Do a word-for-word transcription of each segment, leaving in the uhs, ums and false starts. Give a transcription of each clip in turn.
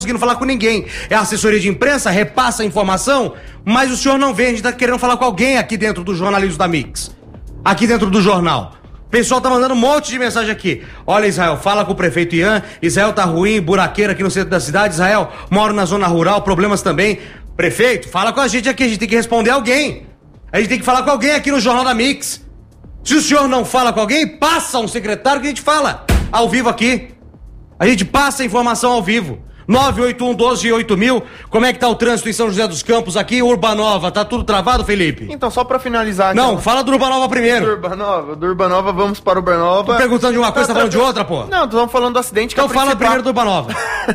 conseguindo falar com ninguém. É a assessoria de imprensa, repassa a informação, mas o senhor não vem, a gente tá querendo falar com alguém aqui dentro do jornalismo da Mix. Aqui dentro do jornal. O pessoal tá mandando um monte de mensagem aqui. Olha, Israel, fala com o prefeito Ian. Israel tá ruim, buraqueira aqui no centro da cidade. Israel, moro na zona rural, problemas também. Prefeito, fala com a gente aqui, a gente tem que responder alguém. A gente tem que falar com alguém aqui no Jornal da Mix. Se o senhor não fala com alguém, passa um secretário que a gente fala ao vivo aqui. A gente passa a informação ao vivo. nove oito um, doze, oito mil. Como é que tá o trânsito em São José dos Campos aqui? Urbanova, tá tudo travado, Felipe? Então, só pra finalizar... Não, aquela... fala do Urbanova primeiro. Do Urbanova, do Urbanova, vamos para o Urbanova. Tô perguntando de uma coisa, tá, tá falando de outra, pô? Não, estamos falando do acidente. Então que fala principal... primeiro do Urbanova.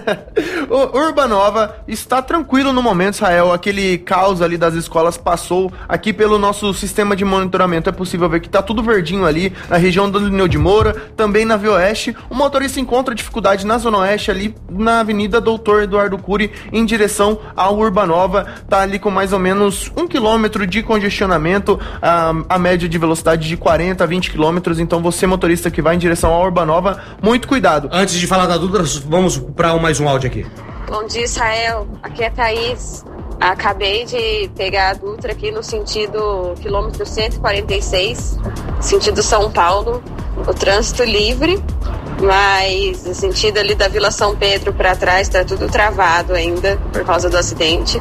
O Urbanova está tranquilo no momento, Israel. Aquele caos ali das escolas passou aqui pelo nosso sistema de monitoramento. É possível ver que tá tudo verdinho ali na região do Lineu de Moura, também na Via Oeste. O motorista encontra dificuldade na Zona Oeste, ali na Avenida Doutor Eduardo Cury, em direção ao Urbanova. Tá ali com mais ou menos um quilômetro de congestionamento, a, a média de velocidade de quarenta a vinte quilômetros. Então você, motorista que vai em direção ao Urbanova, muito cuidado. Antes de falar da Dutra, vamos para mais um áudio aqui. Bom dia, Israel. Aqui é a Thaís. Acabei de pegar a Dutra aqui no sentido quilômetro cento e quarenta e seis, sentido São Paulo. O trânsito livre, mas no sentido ali da Vila São Pedro para trás tá tudo travado ainda por causa do acidente.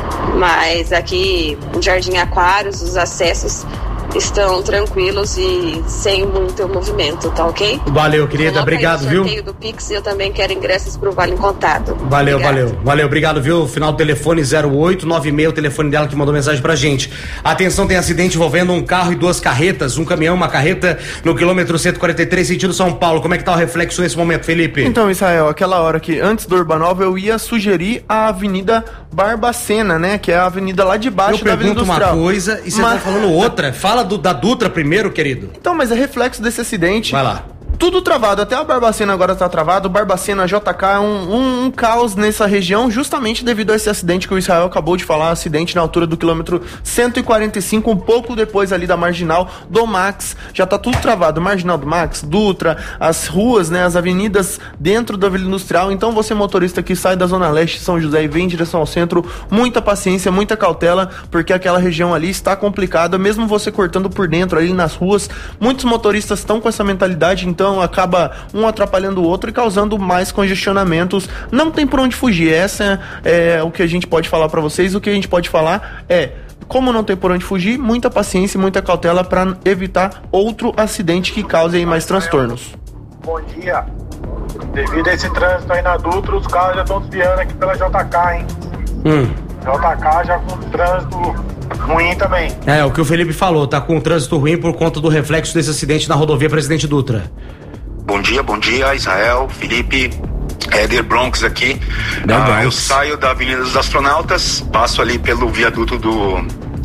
Mas aqui no Jardim Aquários, os acessos estão tranquilos e sem muito movimento, tá ok? Valeu, querida, obrigado, viu? Sorteio do Pix, eu também quero ingressos pro Vale Contado. Valeu, Obrigado. valeu, valeu, obrigado, viu? Final do telefone zero oito nove seis, o telefone dela que mandou mensagem pra gente. Atenção, tem acidente envolvendo um carro e duas carretas, um caminhão, uma carreta, no quilômetro cento e quarenta e três, sentido São Paulo. Como é que tá o reflexo nesse momento, Felipe? Então, Israel, aquela hora que antes do Urbanova eu ia sugerir a Avenida Barbacena, né? Que é a avenida lá de baixo eu da Avenida Industrial. Eu pergunto uma coisa e você Mas... tá falando outra. Fala do, da Dutra primeiro, querido. Então, mas é reflexo desse acidente. Vai lá. Tudo travado, até a Barbacena agora tá travado. Barbacena, J K, é um, um, um caos nessa região, justamente devido a esse acidente que o Israel acabou de falar, acidente na altura do quilômetro cento e quarenta e cinco, um pouco depois ali da Marginal do Max, já tá tudo travado, Marginal do Max, Dutra, as ruas, né, as avenidas dentro da Vila Industrial. Então você, motorista que sai da Zona Leste de São José e vem em direção ao centro, muita paciência, muita cautela, porque aquela região ali está complicada, mesmo você cortando por dentro ali nas ruas. Muitos motoristas estão com essa mentalidade, então acaba um atrapalhando o outro e causando mais congestionamentos. Não tem por onde fugir. Essa é, é o que a gente pode falar para vocês. O que a gente pode falar é, como não tem por onde fugir, muita paciência e muita cautela para evitar outro acidente que cause aí mais transtornos. Bom dia. Devido a esse trânsito aí na Dutra, os carros já estão desviando aqui pela J K, hein? Hum. J K já com trânsito ruim também. É, o que o Felipe falou, tá com trânsito ruim por conta do reflexo desse acidente na rodovia Presidente Dutra. Bom dia, bom dia, Israel, Felipe, Éder Bronx aqui. Ah, eu saio da Avenida dos Astronautas, passo ali pelo viaduto do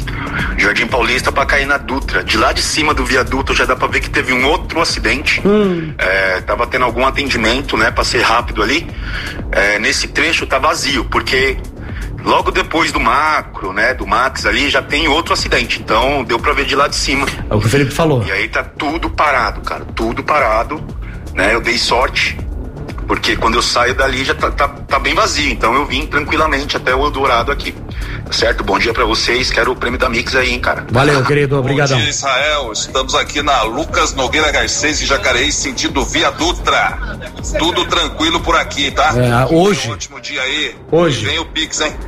Jardim Paulista para cair na Dutra. De lá de cima do viaduto já dá para ver que teve um outro acidente. Hum. É, tava tendo algum atendimento, né, passei rápido ali. É, nesse trecho tá vazio, porque logo depois do macro, né, do Max ali, já tem outro acidente. Então deu pra ver de lá de cima. É o que o Felipe falou. E aí tá tudo parado, cara, tudo parado, né? Eu dei sorte, porque quando eu saio dali já tá, tá, tá bem vazio. Então eu vim tranquilamente até o Eldorado aqui. Tá certo? Bom dia pra vocês. Quero o prêmio da Mix aí, hein, cara. Valeu, querido. Obrigadão. Bom dia, Israel. Estamos aqui na Lucas Nogueira Garcês, em Jacareí, sentido Via Dutra. Tudo tranquilo por aqui, tá? É, hoje. Um ótimo dia aí. Hoje. Vem o Pix, hein?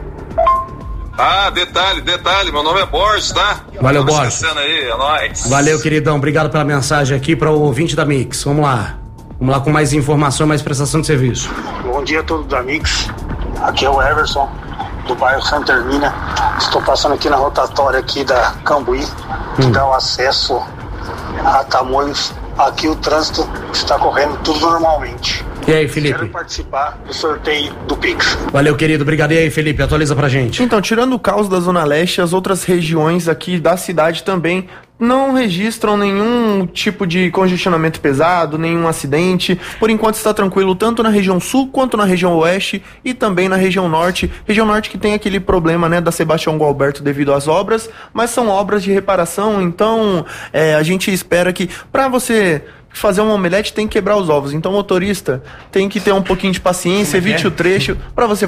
Ah, detalhe, detalhe, meu nome é Borges, tá? Valeu, Borges. Aí, é nóis. Valeu, queridão, obrigado pela mensagem aqui para o ouvinte da Mix. Vamos lá, vamos lá com mais informação, mais prestação de serviço. Bom dia a todos da Mix, aqui é o Everson, do bairro Santa Hermínia. Estou passando aqui na rotatória aqui da Cambuí, que hum. dá o acesso a Tamoios. Aqui o trânsito está correndo tudo normalmente. E aí, Felipe? Quero participar do sorteio do Pix. Valeu, querido. Obrigado. E aí, Felipe? Atualiza pra gente. Então, tirando o caos da Zona Leste, as outras regiões aqui da cidade também não registram nenhum tipo de congestionamento pesado, nenhum acidente. Por enquanto está tranquilo tanto na região sul quanto na região oeste e também na região norte. Região norte que tem aquele problema, né, da Sebastião Gualberto devido às obras, mas são obras de reparação, então é, a gente espera que para você fazer uma omelete tem que quebrar os ovos. Então, motorista, tem que ter um pouquinho de paciência, evite o trecho para você